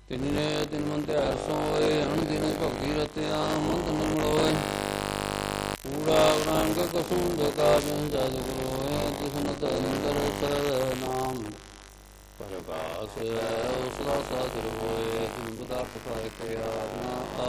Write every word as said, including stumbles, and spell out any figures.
ਤਿਨਨੇ ਤਿਨ ਮਨ ਧਿਆਇ ਸੋਏ ਅਣ ਦਿਨ ਭਗਤੀ ਰਤਿਆ ਮੰਦ ਨਿਰਮਲ ਹੋਏ ਕੂੜਾ ਰੰਗ ਕਸੁੰਦ ਕਾਜ ਜਦ ਹੋਏ ਤਿਸਨ ਤਰਿੰਦਰ ਸਰ ਨਾਮ ਪਰਗਾਸ ਹੈ ਉਸ ਦਾ ਸਾਦਰ ਹੋਏ ਤਿਨ ਪਦਾਰਥ ਪਾਇ ਕੇ ਆਤਮਾ